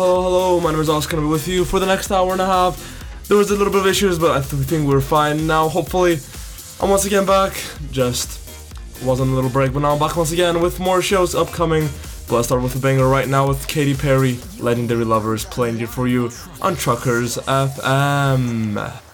Hello, my name is Oscar, and I'll be with you for the next hour and a half. There was a little bit of issues, but I think we're fine now, hopefully. I'm once again back, just was on a little break, but now I'm back once again with more shows upcoming. But let's start with a banger right now with Katy Perry, Legendary Lovers, playing it for you on Truckers FM.